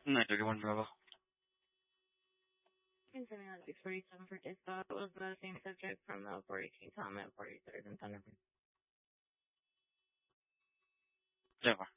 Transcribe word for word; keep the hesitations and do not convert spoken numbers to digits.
nine thirty-one Bravo. Continuing on six forty-seven for dispatch. It was the same subject from the forty-two Tom at forty-third and Thunderbird. ten four.